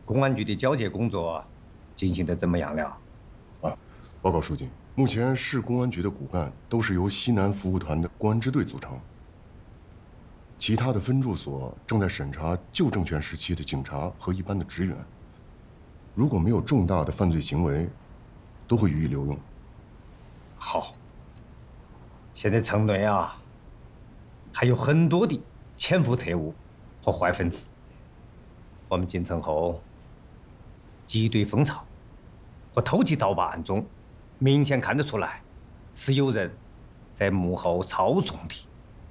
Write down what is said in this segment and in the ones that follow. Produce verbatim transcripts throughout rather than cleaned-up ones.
公安局的交接工作进行得怎么样了？ 啊，报告书记，目前市公安局的骨干都是由西南服务团的公安支队组成，其他的分驻所正在审查旧政权时期的警察和一般的职员，如果没有重大的犯罪行为，都会予以留用。 好，现在城内啊，还有很多的潜伏特务和坏分子，我们进城后。 挤兑蜂巢和偷鸡盗把案中，明显看得出来，是有人在幕后操纵的。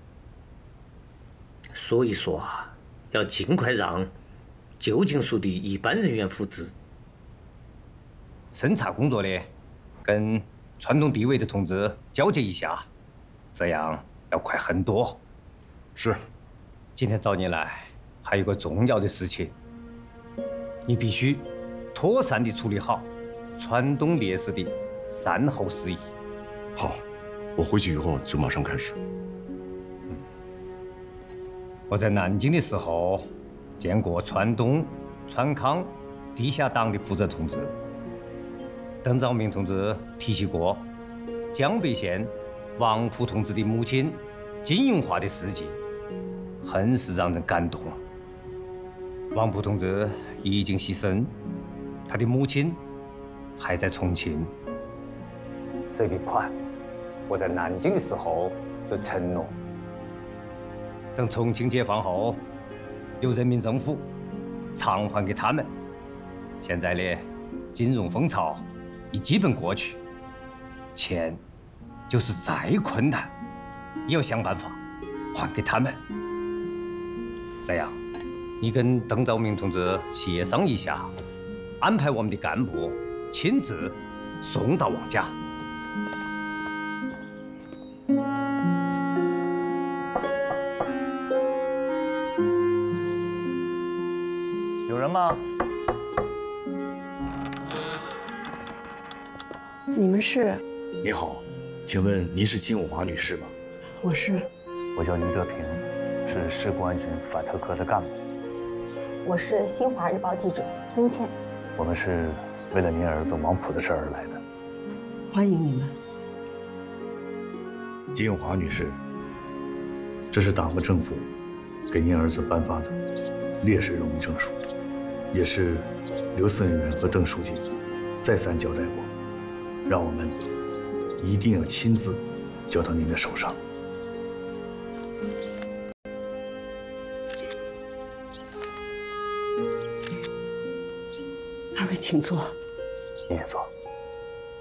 所以说啊，要尽快让旧警署的一般人员复职。 审查工作呢，跟川东地委的同志交接一下，这样要快很多。 是。 今天找你来，还有个重要的事情，你必须。 妥善地处理好川东烈士的善后事宜。 好，我回去以后就马上开始。 嗯、我在南京的时候见过川东、川康地下党的负责同志，邓兆明同志提起过江北县王普同志的母亲金永华的事迹，很是让人感动。王普同志已经牺牲。 他的母亲还在重庆。这笔款我在南京的时候就承诺，等重庆解放后，由人民政府偿还给他们。现在呢，金融风潮已基本过去，钱就是再困难，也要想办法还给他们。这样，你跟邓兆明同志协商一下。 安排我们的干部亲自送到王家。 有人吗？ 你们是？ 你好，请问您是金永华女士吗？ 我是。 我叫于哲平，是市公安局反特科的干部。 我是新华日报记者曾倩。 我们是为了您儿子王普的事而来的， 欢迎你们。 金永华女士， 这是党和政府给您儿子颁发的烈士荣誉证书，也是刘司令员和邓书记再三交代过，让我们一定要亲自交到您的手上。 二位请坐。 你也坐。